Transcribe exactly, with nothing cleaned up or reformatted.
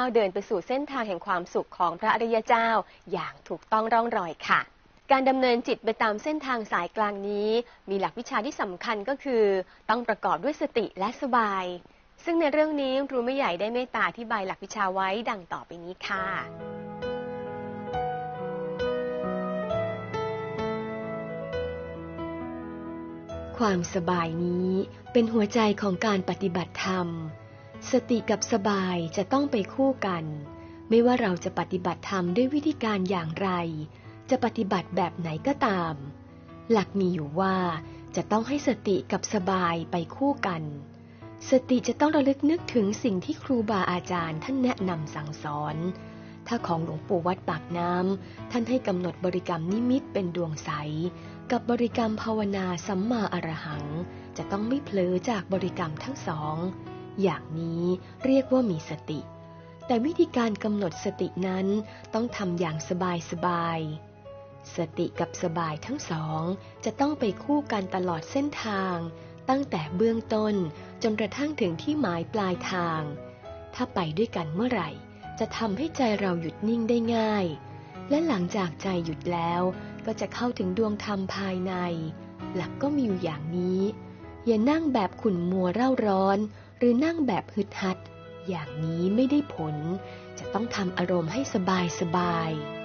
เดินไปสู่เส้นทางแห่งความสุขของพระอริยเจ้าอย่างถูกต้องร่องรอยค่ะการดำเนินจิตไปตามเส้นทางสายกลางนี้มีหลักวิชาที่สำคัญก็คือต้องประกอบด้วยสติและสบายซึ่งในเรื่องนี้ครูไม่ใหญ่ได้เมตตาอธิบายหลักวิชาไว้ดังต่อไปนี้ค่ะความสบายนี้เป็นหัวใจของการปฏิบัติธรรมสติกับสบายจะต้องไปคู่กันไม่ว่าเราจะปฏิบัติธรรมด้วยวิธีการอย่างไรจะปฏิบัติแบบไหนก็ตามหลักมีอยู่ว่าจะต้องให้สติกับสบายไปคู่กันสติจะต้องระลึกนึกถึงสิ่งที่ครูบาอาจารย์ท่านแนะนำสั่งสอนถ้าของหลวงปู่วัดปากน้ำท่านให้กำหนดบริกรรมนิมิตเป็นดวงใสกับบริกรรมภาวนาสัมมาอรหังจะต้องไม่เผลอจากบริกรรมทั้งสองอย่างนี้เรียกว่ามีสติแต่วิธีการกำหนดสตินั้นต้องทำอย่างสบายสบายสติกับสบายทั้งสองจะต้องไปคู่กันตลอดเส้นทางตั้งแต่เบื้องต้นจนกระทั่งถึงที่หมายปลายทางถ้าไปด้วยกันเมื่อไหร่จะทำให้ใจเราหยุดนิ่งได้ง่ายและหลังจากใจหยุดแล้วก็จะเข้าถึงดวงธรรมภายในหลักก็มีอยู่อย่างนี้อย่านั่งแบบขุ่นมัวเร่าร้อนหรือนั่งแบบฮึดฮัดอย่างนี้ไม่ได้ผลจะต้องทำอารมณ์ให้สบายสบาย